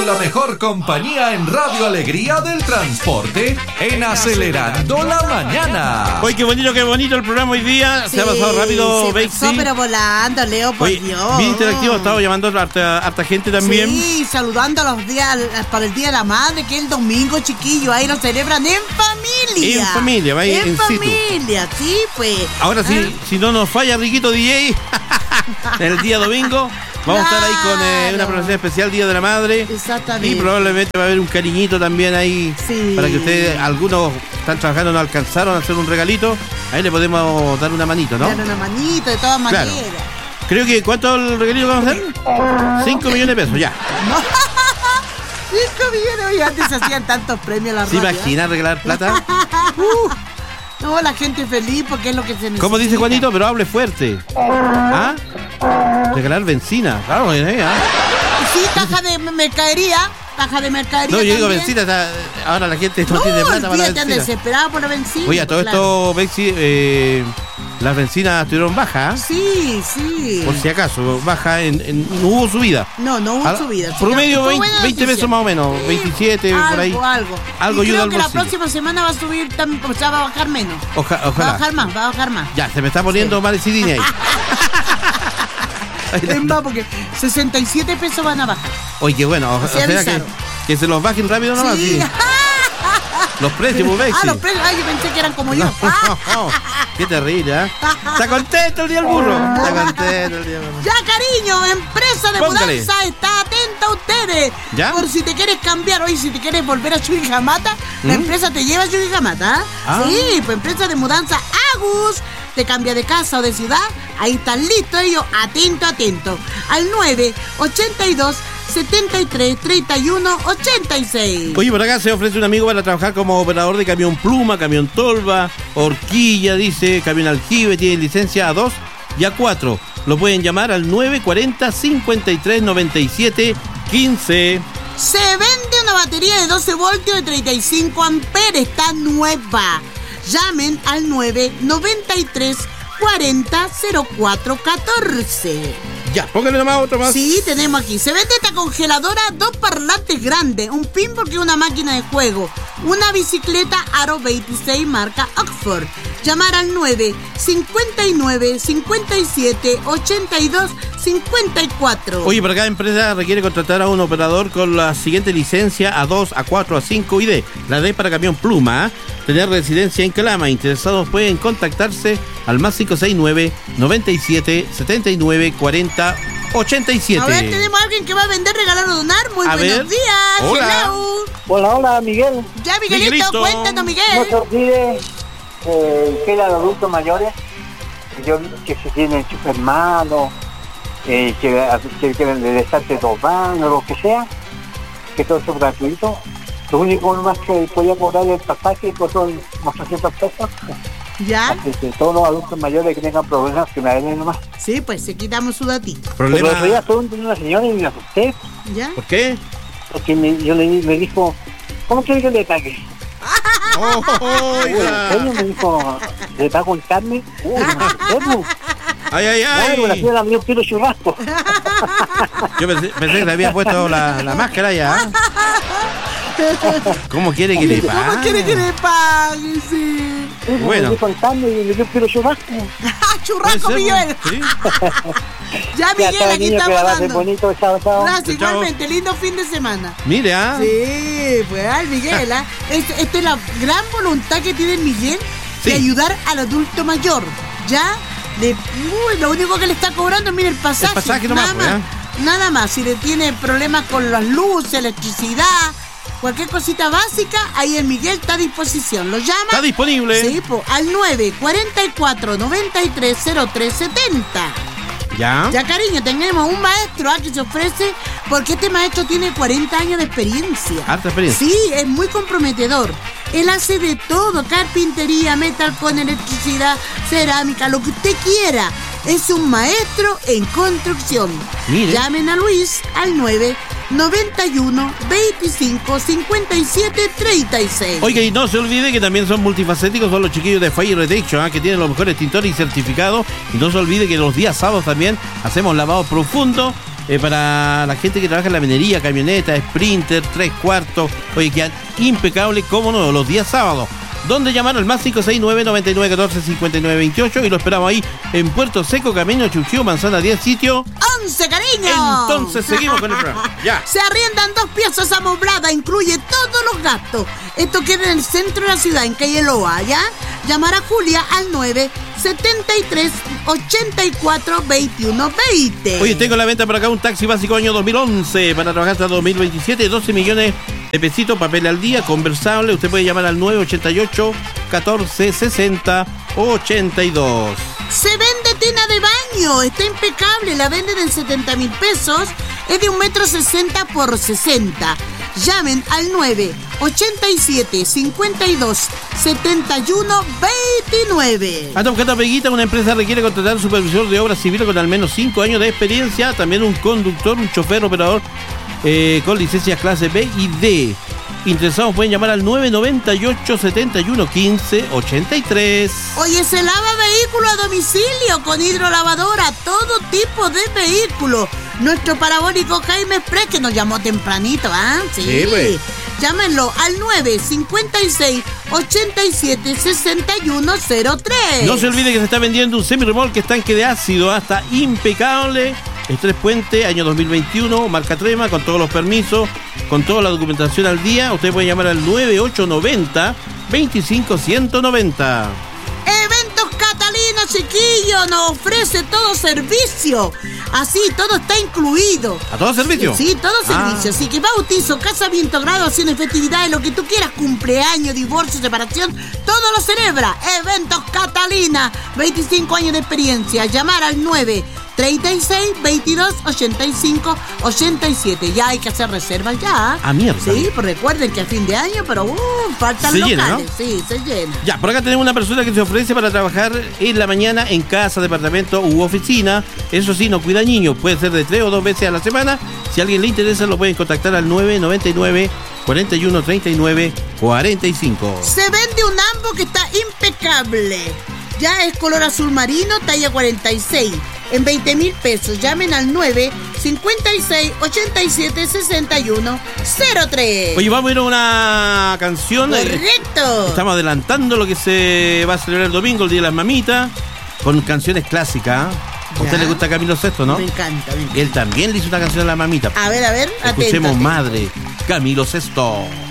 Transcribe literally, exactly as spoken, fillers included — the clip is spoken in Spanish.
la mejor compañía en Radio Alegría del Transporte en Acelerando la Mañana. Oye, qué bonito, qué bonito el programa hoy día. Sí, se ha pasado rápido, se Bexi. pasó, pero volando, Leo, por Oye, Dios. Bien interactivo, he estado llamando a harta, harta gente también. Sí, saludando a los días para el Día de la Madre, que es el domingo, chiquillo. Ahí lo celebran en familia. En familia, va En en familia, situ. sí, pues. Ahora sí, ¿Eh? si no nos falla Riquito D J, el día domingo vamos claro. a estar ahí con eh, una programación especial Día de la Madre. Exactamente. Y probablemente va a haber un cariñito también ahí. Sí. Para que ustedes, algunos están trabajando, no alcanzaron a hacer un regalito. Ahí le podemos dar una manito, ¿no? Dar una manito, de todas maneras. Claro. Creo que, ¿cuánto el regalito vamos a hacer? cinco millones de pesos, ya. No. cinco millones, oye, antes se hacían tantos premios a la ¿Se radio. imagina regalar plata? uh. No, la gente feliz porque es lo que se necesita. ¿Cómo dice Juanito? Pero hable fuerte. ¿Ah? Regalar benzina. Claro, ¿eh? ¿Ah? Sí, caja de mercadería. Caja de mercadería. No, yo digo también. benzina. Ahora la gente no, no tiene plata para la benzina. benzina. Desesperada por la benzina. Oye, a todo claro. esto, Bexi, eh, las bencinas estuvieron bajas. Sí, sí. Por si acaso, baja en, en. No hubo subida. No, no hubo Al, subida. Promedio veinte, veinte pesos más o menos. Sí, veintisiete, algo, por ahí. Algo, Algo y ayuda creo al que la bolsillo. próxima semana va a subir también, o sea, va a bajar menos. Oja, ojalá. Va a bajar más, va a bajar más. Ya, se me está poniendo sí. mal decidini ahí. Es más, porque sesenta y siete pesos van a bajar. Oye, qué bueno. O sea, que, que se los bajen rápido nomás. Sí. Sí. Los precios, Bexi. Ah, los precios. Ay, yo pensé que eran como yo. No, no, qué terrible, ¿eh? ¿Está contento el día del burro? Está contento el día del burro. Ya, cariño, empresa de Póngale. mudanza está atenta a ustedes. ¿Ya? Por si te quieres cambiar, oye, si te quieres volver a Chuquicamata, ¿Mm? la empresa te lleva a Chuquicamata. ¿eh? Ah. Sí, pues empresa de mudanza Agus. Te cambia de casa o de ciudad, ahí están listos ellos, atento, atento. Al nueve ochenta y dos setenta y tres treinta y uno ochenta y seis. Oye, por acá se ofrece un amigo para trabajar como operador de camión pluma, camión tolva, horquilla, dice, camión aljibe, tiene licencia A dos y A cuatro. Lo pueden llamar al nueve cuarenta cincuenta y tres noventa y siete quince. Se vende una batería de doce voltios de treinta y cinco amperes, está nueva. Llamen al nueve noventa y tres cuarenta cero cuatro catorce. Ya, póngale nomás otro más. Sí, tenemos aquí. Se vende esta congeladora, dos parlantes grandes, un pinball que es una máquina de juego, una bicicleta Aro veintiséis marca Oxford. Llamar al nueve cincuenta y nueve cincuenta y siete ochenta y dos cincuenta y cuatro. Oye, por acá empresa requiere contratar a un operador con la siguiente licencia A dos, A cuatro, A cinco y D. La D para camión pluma, ¿eh? Tener residencia en Calama. Interesados pueden contactarse al más cinco seis nueve noventa y siete setenta y nueve cuarenta ochenta y siete. A ver, tenemos a alguien que va a vender, regalar o donar. Muy a buenos ver. días. Hola. Hello. Hola, hola, Miguel. Ya, Miguelito, Miguelito. cuéntanos, Miguel. No se olvide eh, que los adultos mayores yo, que se tienen súper malos, eh, que, que quieren deshacerse dos baños, lo que sea, que todo eso es gratuito. Lo único más que podía cobrar el pasaje pues son ochocientos pesos. Ya. Así que todos los adultos mayores que tengan problemas que me den nomás. Sí, pues se quitamos su datito. Problema. Pero el otro día estuve con una señora y me asusté ¿Ya? ¿Por qué? porque me, yo le, me dijo, ¿cómo quiere que le pague? Oh, oiga. Ella me dijo, ¿le pago en carne? Uy, me asusté, pues. Ay, ay, Claro, la ay. señora me dio un kilo churrasco. Yo pensé, pensé que le había puesto la, la máscara ya. ¿Cómo quiere que le pague? ¿Cómo quiere que le pague? Sí. Bueno. Me dijo en carne y me dio un kilo churrasco. Churrasco, Puede ser, Miguel. ¿sí? Ya, Miguel, cada aquí niño estamos que la hace hablando. bonito, chao, chao. Gracias, Chao. igualmente. Lindo fin de semana. Mire, ¿ah? Sí, pues, ay, Miguel, ¿ah? Esto, esto es la gran voluntad que tiene Miguel Sí. de ayudar al adulto mayor. ¿Ya? De, uy, lo único que le está cobrando, mire, el pasaje. El pasaje nomás, nada pues, más. Nada más. Si le tiene problemas con las luces, electricidad, cualquier cosita básica, ahí el Miguel está a disposición. ¿Lo llama? Está disponible. Sí, pues, al nueve cuarenta y cuatro noventa y tres cero tres setenta. ¿Ya? Ya, cariño, tenemos un maestro ¿ah? que se ofrece, porque este maestro tiene cuarenta años de experiencia. Harta experiencia. Sí, es muy comprometedor. Él hace de todo, carpintería, metal con electricidad, cerámica, lo que usted quiera. Es un maestro en construcción. Mire. Llamen a Luis al nueve noventa y uno veinticinco cincuenta y siete treinta y seis. Oiga, y no se olvide que también son multifacéticos, son los chiquillos de Fire Retection, ¿eh? que tienen los mejores tintores y certificados. Y no se olvide que los días sábados también hacemos lavado profundo eh, para la gente que trabaja en la minería, camioneta, sprinter, tres cuartos. Oye, quedan impecables, como no, los días sábados. ¿Dónde llamar? Al más cinco seis nueve, noventa y nueve, catorce, cincuenta y nueve, veintiocho y lo esperamos ahí en Puerto Seco, Camino Chuchío, Manzana diez, sitio once, cariño. Entonces seguimos con el programa. Ya. Se arriendan dos piezas amobladas, incluye todos los gastos. Esto queda en el centro de la ciudad, en calle Loa, ¿ya? Llamar a Julia al nueve setenta y tres, ochenta y cuatro, veintiuno, veinte. Oye, tengo a la venta por acá un taxi básico año dos mil once para trabajar hasta dos mil veintisiete, doce millones de pesitos, papel al día, conversable. Usted puede llamar al nueve ochenta y ocho, catorce, sesenta, ochenta y dos. Se vende tina de baño, está impecable, la venden en setenta mil pesos, es de un metro sesenta por sesenta. Llamen al nueve ochenta y siete, cincuenta y dos, setenta y uno, veintinueve. Anda buscando peguita, una empresa requiere contratar un supervisor de obras civiles con al menos cinco años de experiencia, también un conductor, un chofer, operador eh, con licencias clase B y D. Interesados pueden llamar al nueve noventa y ocho, setenta y uno, quince, ochenta y tres. Oye, se lava vehículo a domicilio con hidrolavadora, todo tipo de vehículo. Nuestro parabólico Jaime Express, que nos llamó tempranito, ¿ah? ¿eh? Sí, sí pues. Llámenlo al nueve cincuenta y seis, ochenta y siete, sesenta y uno cero tres. No se olvide que se está vendiendo un semirremolque estanque de ácido, hasta impecable. Estrés Puente, año dos mil veintiuno, marca Trema, con todos los permisos, con toda la documentación al día. Usted puede llamar al nueve ocho noventa, veinticinco, ciento noventa. Eventos Catalina, chiquillo, nos ofrece todo servicio. Así, todo está incluido. ¿A todo servicio? Sí, sí, todo servicio. Ah. Así que bautizo, casamiento, graduaciones, festividades, lo que tú quieras, cumpleaños, divorcio, separación, todo lo celebra. Eventos Catalina, veinticinco años de experiencia. Llamar al nueve treinta y seis, veintidós, ochenta y cinco, ochenta y siete. Ya hay que hacer reservas ya. Ah, mierda. Sí, pues recuerden que a fin de año, pero uh, faltan se locales. Llena, ¿no? Sí, se llena. Ya, por acá tenemos una persona que se ofrece para trabajar en la mañana en casa, departamento u oficina. Eso sí, no cuida niños. Puede ser de tres o dos veces a la semana. Si a alguien le interesa, lo pueden contactar al nueve noventa y nueve, cuarenta y uno, treinta y nueve, cuarenta y cinco. Se vende un ambo que está impecable. Ya es color azul marino, talla cuarenta y seis, en veinte mil pesos. Llamen al nueve cincuenta y seis, ochenta y siete, sesenta y uno, cero tres. Oye, vamos a ir a una canción. Correcto. Estamos adelantando lo que se va a celebrar el domingo, el Día de las Mamitas, con canciones clásicas. ¿A usted Ya. le gusta Camilo Sesto, no? Me encanta, me encanta. Él también le hizo una canción a la mamita. A ver, a ver, Escuchemos atenta, Madre, Camilo Sesto.